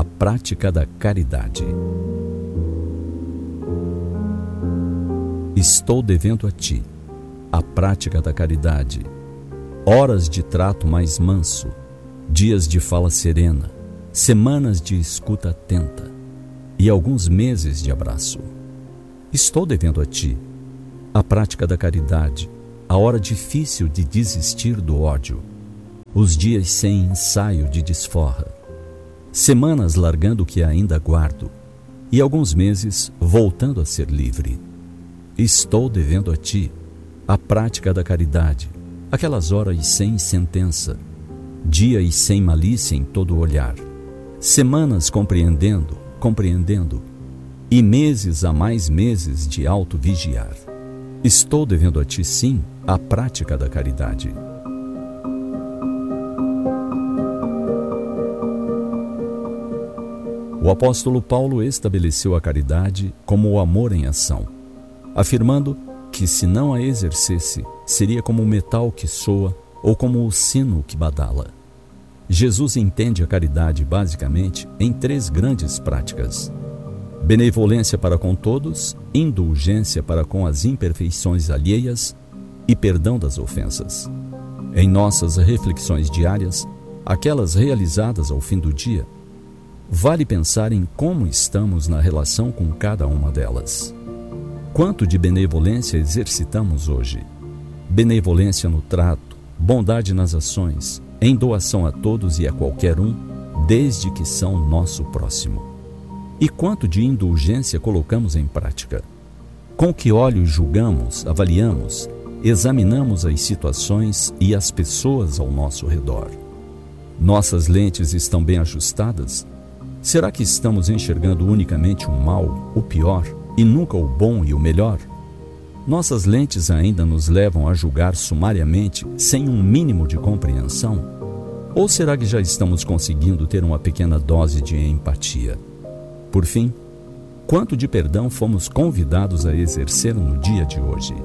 a prática da caridade. Estou devendo a ti a prática da caridade, horas de trato mais manso, dias de fala serena, semanas de escuta atenta e alguns meses de abraço. Estou devendo a ti a prática da caridade, a hora difícil de desistir do ódio, os dias sem ensaio de desforra, semanas largando o que ainda guardo e alguns meses voltando a ser livre. Estou devendo a ti a prática da caridade, aquelas horas sem sentença, dias sem malícia em todo o olhar, semanas compreendendo, e meses a mais meses de auto-vigiar. Estou devendo a ti, sim, a prática da caridade. O apóstolo Paulo estabeleceu a caridade como o amor em ação, afirmando que se não a exercesse, seria como o metal que soa ou como o sino que badala. Jesus entende a caridade basicamente em 3 grandes práticas: benevolência para com todos, indulgência para com as imperfeições alheias e perdão das ofensas. Em nossas reflexões diárias, aquelas realizadas ao fim do dia, vale pensar em como estamos na relação com cada uma delas. Quanto de benevolência exercitamos hoje? Benevolência no trato, bondade nas ações, em doação a todos e a qualquer um, desde que são nosso próximo. E quanto de indulgência colocamos em prática? Com que olhos julgamos, avaliamos, examinamos as situações e as pessoas ao nosso redor? Nossas lentes estão bem ajustadas? Será que estamos enxergando unicamente o mal, o pior, e nunca o bom e o melhor? Nossas lentes ainda nos levam a julgar sumariamente, sem um mínimo de compreensão? Ou será que já estamos conseguindo ter uma pequena dose de empatia? Por fim, quanto de perdão fomos convidados a exercer no dia de hoje?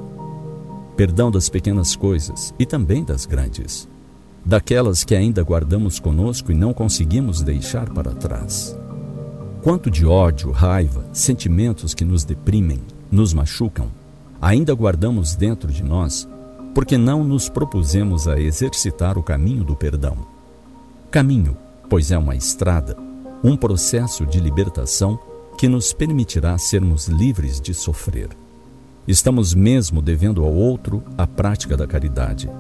Perdão das pequenas coisas e também das grandes, daquelas que ainda guardamos conosco e não conseguimos deixar para trás. Quanto de ódio, raiva, sentimentos que nos deprimem, nos machucam, ainda guardamos dentro de nós, porque não nos propusemos a exercitar o caminho do perdão. Caminho, pois é uma estrada, um processo de libertação que nos permitirá sermos livres de sofrer. Estamos mesmo devendo ao outro a prática da caridade.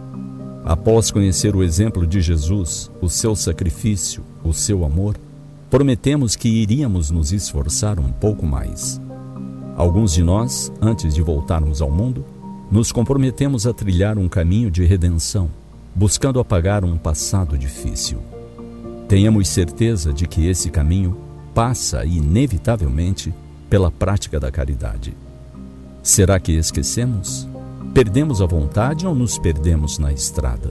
Após conhecer o exemplo de Jesus, o seu sacrifício, o seu amor, prometemos que iríamos nos esforçar um pouco mais. Alguns de nós, antes de voltarmos ao mundo, nos comprometemos a trilhar um caminho de redenção, buscando apagar um passado difícil. Tenhamos certeza de que esse caminho passa, inevitavelmente, pela prática da caridade. Será que esquecemos? Perdemos a vontade ou nos perdemos na estrada?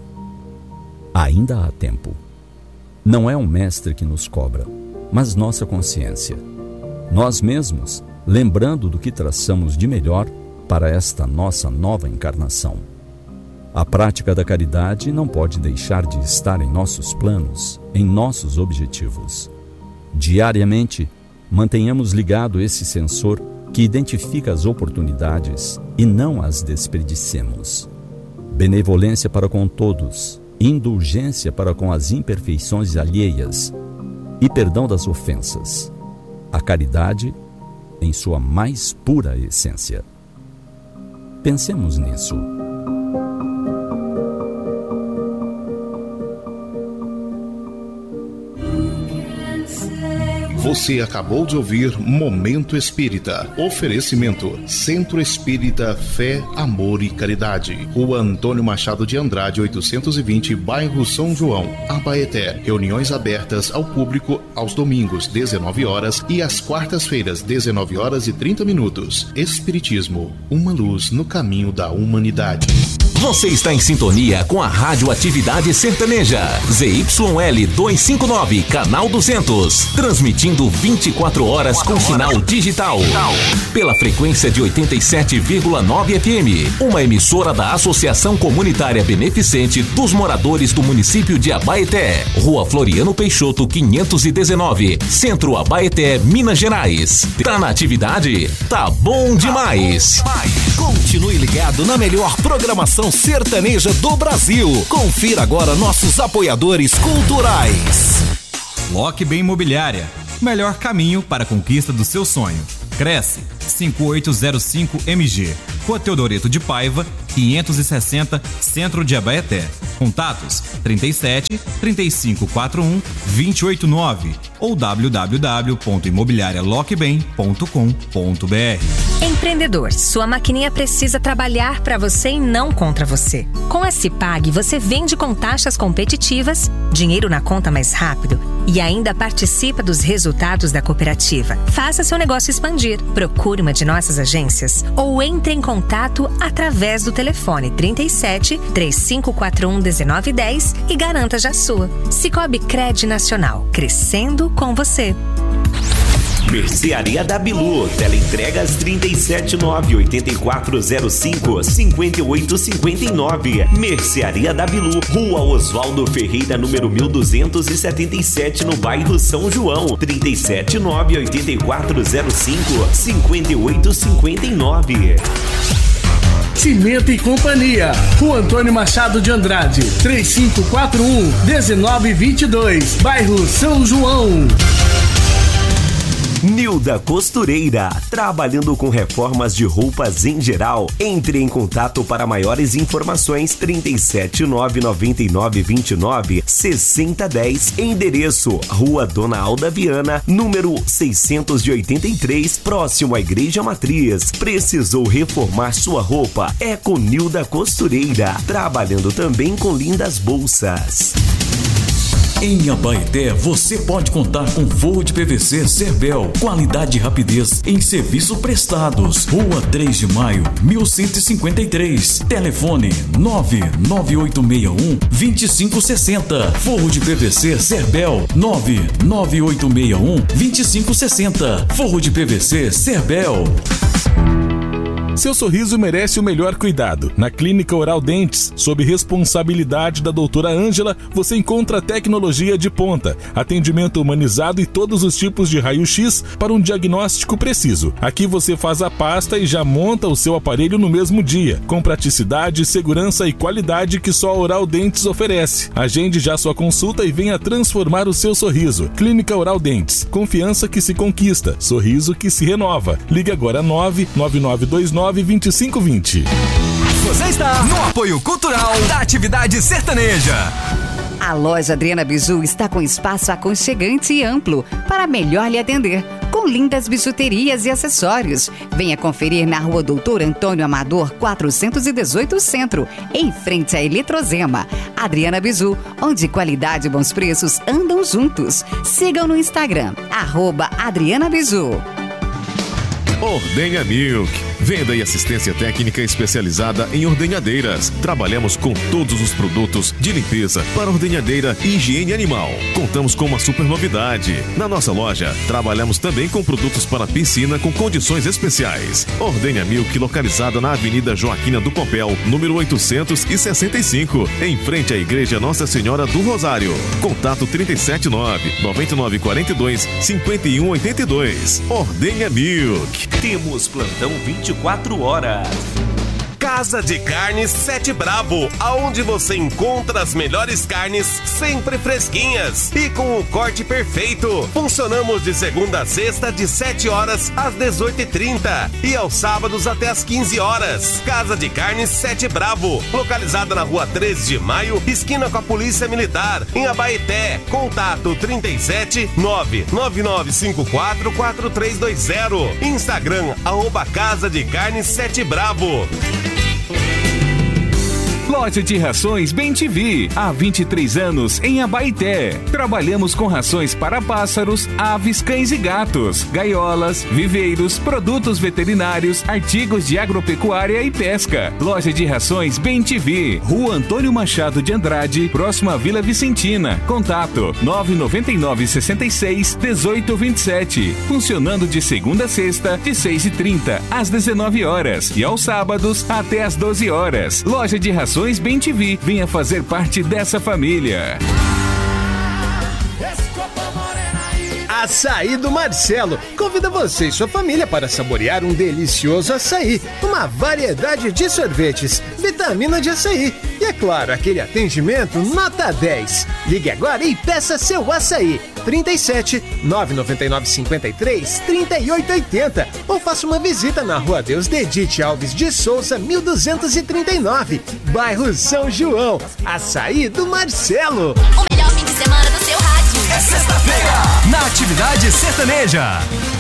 Ainda há tempo. Não é um mestre que nos cobra, mas nossa consciência. Nós mesmos, lembrando do que traçamos de melhor para esta nossa nova encarnação. A prática da caridade não pode deixar de estar em nossos planos, em nossos objetivos. Diariamente, mantenhamos ligado esse sensor que identifica as oportunidades e não as desperdicemos. Benevolência para com todos, indulgência para com as imperfeições alheias e perdão das ofensas. A caridade em sua mais pura essência. Pensemos nisso. Você acabou de ouvir Momento Espírita. Oferecimento: Centro Espírita Fé, Amor e Caridade. Rua Antônio Machado de Andrade, 820, bairro São João, Abaeté. Reuniões abertas ao público aos domingos, 19 horas e às quartas-feiras, 19 horas e 30 minutos. Espiritismo, uma luz no caminho da humanidade. Você está em sintonia com a Rádio Atividade Sertaneja. ZYL 259, canal 200. Transmitindo 24 horas com sinal digital. Pela frequência de 87,9 FM. Uma emissora da Associação Comunitária Beneficente dos Moradores do município de Abaeté. Rua Floriano Peixoto 519. Centro Abaeté, Minas Gerais. Tá na atividade? Tá bom demais. Continue ligado na melhor programação sertaneja do Brasil. Confira agora nossos apoiadores culturais. Lock Bem Imobiliária, melhor caminho para a conquista do seu sonho. Cresce 5805 MG, Rua Teodoreto de Paiva, 560, Centro de Abaeté. Contatos 37 3541 289 ou www.imobiliarialockbem.com.br. Empreendedor, sua maquininha precisa trabalhar para você e não contra você. Com a Cipag, você vende com taxas competitivas, dinheiro na conta mais rápido e ainda participa dos resultados da cooperativa. Faça seu negócio expandir. Procure uma de nossas agências ou entre em contato através do telefone 37 3541 1910 e garanta já sua. Cicobi Cred Nacional, crescendo com você. Mercearia da Bilu, teleentregas 379-8405-5859. Mercearia da Bilu, Rua Oswaldo Ferreira, número 1277, no bairro São João, 379-8405-5859. Cimento e Companhia, Rua Antônio Machado de Andrade, 3541-1922, bairro São João. Nilda Costureira, trabalhando com reformas de roupas em geral. Entre em contato para maiores informações 37999296010. Endereço: Rua Dona Alda Viana, número 683, próximo à Igreja Matriz. Precisou reformar sua roupa? É com Nilda Costureira, trabalhando também com lindas bolsas. Em Abaeté, você pode contar com forro de PVC Cerbel, qualidade e rapidez em serviços prestados. Rua 3 de Maio, 1153. Telefone 99861-2560. Forro de PVC Cerbel, 99861-2560. Forro de PVC Cerbel. Seu sorriso merece o melhor cuidado. Na Clínica Oral Dentes, sob responsabilidade da doutora Ângela, você encontra tecnologia de ponta, atendimento humanizado e todos os tipos de raio-x para um diagnóstico preciso. Aqui você faz a pasta e já monta o seu aparelho no mesmo dia, com praticidade, segurança e qualidade que só a Oral Dentes oferece. Agende já sua consulta e venha transformar o seu sorriso. Clínica Oral Dentes, confiança que se conquista, sorriso que se renova. Ligue agora 99929 2520. Você está no apoio cultural da Atividade Sertaneja. A loja Adriana Biju está com espaço aconchegante e amplo para melhor lhe atender, com lindas bijuterias e acessórios. Venha conferir na Rua Doutor Antônio Amador 418 Centro, em frente à Eletrozema. Adriana Biju, onde qualidade e bons preços andam juntos. Sigam no Instagram, @Adriana Biju. Ordenha Milk, venda e assistência técnica especializada em ordenhadeiras. Trabalhamos com todos os produtos de limpeza para ordenhadeira e higiene animal. Contamos com uma super novidade. Na nossa loja, trabalhamos também com produtos para piscina com condições especiais. Ordenha Milk, localizada na Avenida Joaquina do Pompéu, número 865, em frente à Igreja Nossa Senhora do Rosário. Contato 379-9942-5182. Ordenha Milk. Temos plantão 24 horas. Casa de Carnes Sete Bravo, aonde você encontra as melhores carnes sempre fresquinhas e com o corte perfeito. Funcionamos de segunda a sexta de 7 horas às 18h30 e aos sábados até às 15 horas. Casa de Carnes Sete Bravo, localizada na Rua 13 de Maio, esquina com a Polícia Militar, em Abaeté. Contato 37 99954 4320. Instagram @Casa de Carnes Sete Bravo. Loja de Rações Bem-TV, há 23 anos em Abaeté. Trabalhamos com rações para pássaros, aves, cães e gatos, gaiolas, viveiros, produtos veterinários, artigos de agropecuária e pesca. Loja de Rações Bem-TV, Rua Antônio Machado de Andrade, próximo à Vila Vicentina. Contato 999 66 1827. Funcionando de segunda a sexta, de 6h30 às 19 horas e aos sábados até às 12 horas. Loja de Rações Bem-TV, venha fazer parte dessa família. Açaí do Marcelo convida você e sua família para saborear um delicioso açaí, uma variedade de sorvetes, vitamina de açaí e, é claro, aquele atendimento nota 10. Ligue agora e peça seu açaí. 37 999 53 3880 ou faça uma visita na Rua Deus Dedite Alves de Souza 1239, bairro São João. Açaí do Marcelo. O melhor fim de semana do seu rádio é sexta-feira na Atividade Sertaneja.